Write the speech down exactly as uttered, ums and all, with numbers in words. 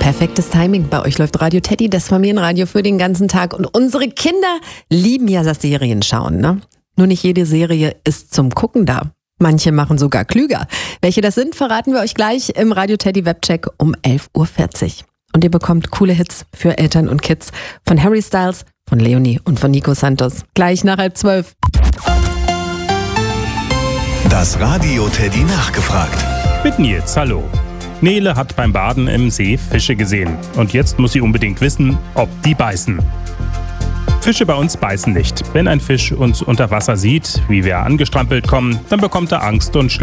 Perfektes Timing. Bei euch läuft Radio Teddy, das Familienradio für den ganzen Tag. Und unsere Kinder lieben ja das Serien schauen, ne? Nur nicht jede Serie ist zum Gucken da. Manche machen sogar klüger. Welche das sind, verraten wir euch gleich im Radio Teddy Webcheck um elf Uhr vierzig. Und ihr bekommt coole Hits für Eltern und Kids von Harry Styles, von Leonie und von Nico Santos. Gleich nach halb zwölf. Das Radio Teddy nachgefragt. Mit Nils, hallo. Nele hat beim Baden im See Fische gesehen. Und jetzt muss sie unbedingt wissen, ob die beißen. Fische bei uns beißen nicht. Wenn ein Fisch uns unter Wasser sieht, wie wir angestrampelt kommen, dann bekommt er Angst und schlägt